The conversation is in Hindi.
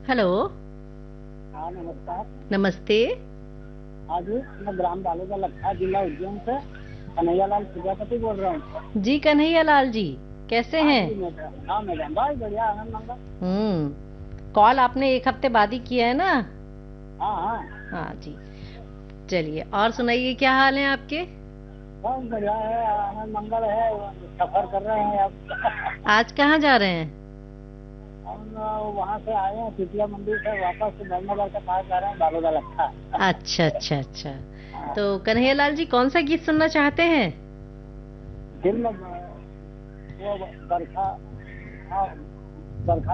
हेलो। हाँ, नमस्कार। नमस्ते। हाँ जी, मैं ग्राम बालोदा लखा, जिला उज्जैन से कन्हैयालाल प्रजापति बोल रहा हूँ। जी कन्हैया लाल जी, कैसे हाँ हैं? जी मैडम, हाँ मैडम, भाई बढ़िया, आनंद मंगल। कॉल आपने एक हफ्ते बाद ही किया है ना? हाँ हाँ। हाँ जी। चलिए, और सुनाइए, क्या हाल है आपके? बहुत बढ़िया है, आनंद मंगल है। सफर कर रहे हैं अब। आज कहाँ जा रहे हैं? हम वहाँ से आए हैं, सिटिया मंदिर से वापस धर्मनगर के पास जा रहे हैं, बालोदा लखा। अच्छा अच्छा अच्छा। हाँ। तो कन्हैया लाल जी, कौन सा गीत सुनना चाहते हैं? फिल्म वो बरखा, हाँ, बरखा